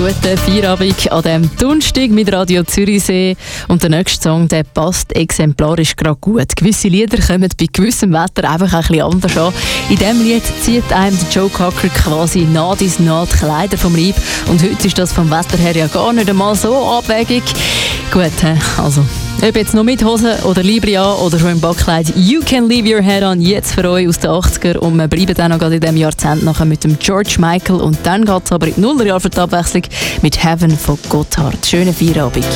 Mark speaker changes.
Speaker 1: guten Feierabend an diesem Donnerstag mit Radio Zürichsee. Und der nächste Song, der passt exemplarisch gerade gut. Gewisse Lieder kommen bei gewissem Wetter einfach ein bisschen anders an. In diesem Lied zieht einem Joe Cocker quasi Naht ins Naht Kleider vom Leib. Und heute ist das vom Wetter her ja gar nicht einmal so abwegig. Gut, also ob jetzt noch mit Hose oder Libria oder schon im Backkleid, You Can Leave Your Head On, jetzt für euch aus den 80er. Und wir bleiben dann noch gerade in diesem Jahrzehnt nachher mit dem George Michael. Und dann geht es aber in die Nullerjahre für die Abwechslung mit Heaven von Gotthard. Schönen Feierabend.